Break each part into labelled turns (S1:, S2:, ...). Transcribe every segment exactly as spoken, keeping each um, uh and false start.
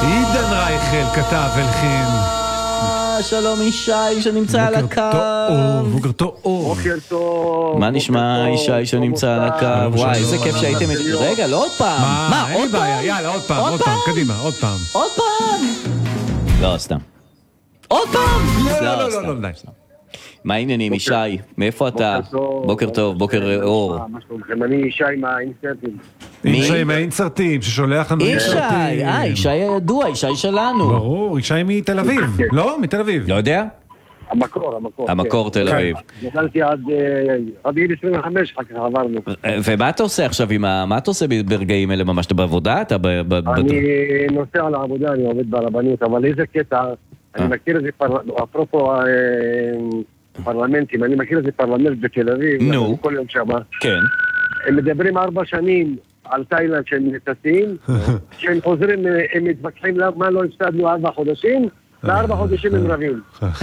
S1: עידן רייכל כתב ולחין.
S2: שלום ישי שנמצא על הקו.
S1: בוקר טוב.
S3: בוקר טוב.
S2: מה נשמע ישי שנמצא על הקו? וואי, איזה כיף שהייתם. רגע, לא עוד פעם.
S1: מה, אין לי בעיה, יאללה, עוד פעם, עוד פעם, קדימה, עוד פעם.
S2: עוד פעם. לא, סתם. עוד פעם.
S1: לא, לא, לא, לא,
S2: סתם. מה העניינים, ישי? מאיפה אתה? בוקר טוב, בוקר אור.
S3: מה שלומכם? אני ישי מהאינסרטים.
S1: ישי מהאינסרטים, ששולח לנו אינסרטים.
S2: ישי, אה, ישי הידוע, ישי שלנו.
S1: ברור, ישי מתל אביב. לא? מתל אביב.
S2: לא יודע?
S3: המקור, המקור.
S2: המקור תל אביב.
S3: גדלתי עד גיל עשרים וחמש, אחר כך עברנו.
S2: ומה אתה עושה עכשיו עם ה... מה אתה עושה ברגעים אלה ממש? אתה בעבודה? אתה ב...
S3: אני נוסע לעבודה, אני עובד ברבנות, אבל איזה קטע, אני מכיר איזה אפרופו פרלמנטים, אני מכיר איזה פרלמנט בתל אביב,
S2: נו.
S3: כל יום שמה.
S2: כן.
S3: הם מדברים ארבע שנים על תאילנד שהם נטסים, כשהם חוזרים הם מתווכחים מה לא הפסדנו ארבע חודשים, לארבע חודשים הם רבים.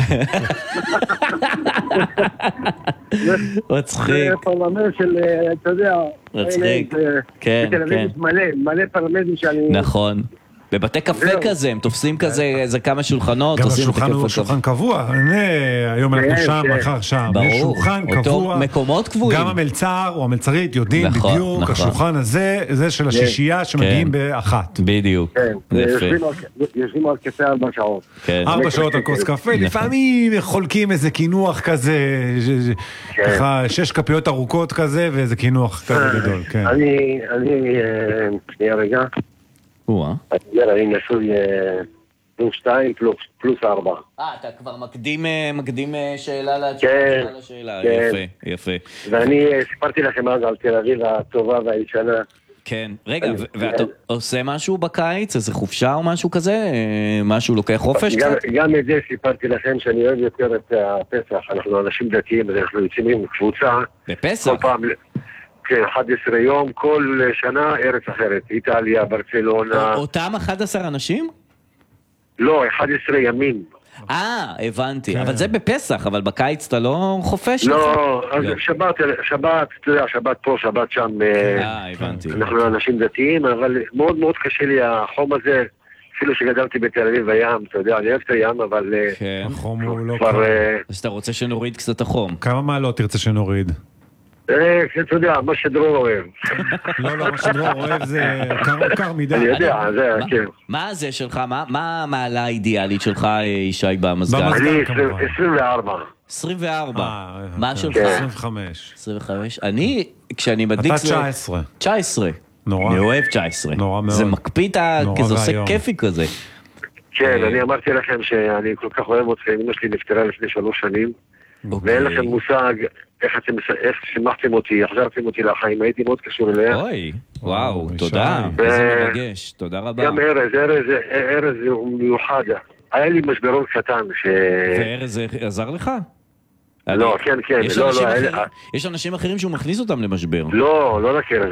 S2: מצחיק.
S3: זה פרלמנט של, אתה יודע,
S2: מצחיק. כן,
S3: בתל אביב מלא, מלא פרלמנטים שאני...
S2: נכון. בבתי קפה כזה, הם תופסים כזה איזה כמה שולחנות.
S1: גם השולחן הוא שולחן קבוע. הנה, היום אנחנו שם, מחר שם. יש שולחן קבוע.
S2: מקומות קבועים.
S1: גם המלצר או המלצרית יודעים בדיוק, השולחן הזה, זה של השישייה שמגיעים באחת.
S2: בדיוק.
S3: יושבים על קפה ארבע שעות.
S1: ארבע שעות על כוס קפה, לפעמים חולקים איזה כינוח כזה, ככה שש כפיות ארוכות כזה, ואיזה כינוח כזה גדול.
S3: אני, אני, שנייה רגע. אני נשוי פלוס שתיים פלוס ארבע.
S2: אה, אתה כבר מקדים שאלה לשאלה. יפה, יפה.
S3: ואני סיפרתי לכם אז על תל אביב הטובה והישנה.
S2: כן, רגע, ואתה עושה משהו בקיץ? איזה חופשה או משהו כזה? משהו לוקח חופש קצת?
S3: גם את זה סיפרתי לכם שאני אוהב יותר את הפסח. אנחנו אנשים דתיים, אנחנו יוצאים עם קבוצה.
S2: בפסח?
S3: כל פעם... אחד עשר יום, כל שנה ארץ אחרת, איטליה, ברצלונה.
S2: אותם אחד עשר אנשים?
S3: לא, אחד עשר ימים.
S2: אה, הבנתי, אבל זה בפסח, אבל בקיץ אתה לא חופש?
S3: לא, אז שבת, שבת, אתה יודע, שבת פה, שבת שם.
S2: אה, הבנתי.
S3: אנחנו אנשים דתיים, אבל מאוד מאוד קשה לי החום הזה, אפילו שגדלתי בתל אביב בים, אתה יודע, אני אוהב את הים, אבל...
S2: כן.
S1: החום הוא לא
S3: קר.
S2: אז אתה רוצה שנוריד קצת החום.
S1: כמה מעלות תרצה שנוריד?
S3: אה, אתה יודע, מה שדרור אוהב.
S1: לא, לא, מה שדרור אוהב זה קר מדי.
S3: אני יודע, זה, כן.
S2: מה זה שלך? מה המעלה האידיאלית שלך, ישי, במזגן?
S3: אני עשרים וארבע.
S2: עשרים וארבע. מה שלך?
S1: עשרים וחמש.
S2: עשרים וחמש. אני, כשאני מדליק...
S1: אתה תשע עשרה.
S2: תשע עשרה.
S1: נורא.
S2: אני אוהב תשע עשרה.
S1: נורא מאוד.
S2: זה מקפיד, זה עושה כיפי כזה.
S3: כן, אני אמרתי לכם שאני כל כך אוהב אתכם, אמא שלי נפטרה לפני שלוש שנים, ואין לכם מושג איך אתם, איך שימחתם אותי, החזרתם אותי לחיים, הייתי מאוד קשור אליה.
S2: אוי, וואו, תודה, איזה מרגש, תודה רבה.
S3: גם ארז, ארז, ארז הוא מיוחד, היה לי משברון קטן ש...
S2: וארז עזר לך?
S3: לא, כן, כן, לא, לא.
S2: יש אנשים אחרים שהוא מכניס אותם למשבר.
S3: לא, לא רק ארז.